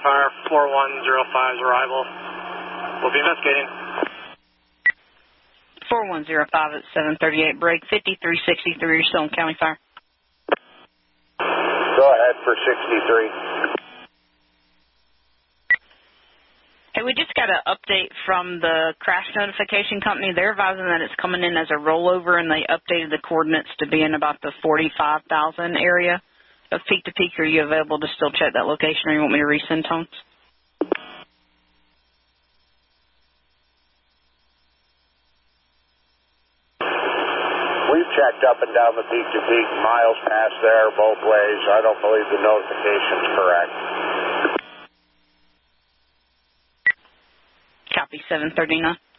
Fire, 4105's arrival. We'll be investigating. 4105 at 738, break 5363, you're still in County Fire. Go ahead for 63. Hey, we just got an update from the crash notification company. They're advising that it's coming in as a rollover, and they updated the coordinates to be in about the 45,000 area of peak to peak. Are you available to still check that location, or you want me to resend tones? We've checked up and down the peak to peak, miles past there both ways. I don't believe the notification's correct. Copy 739.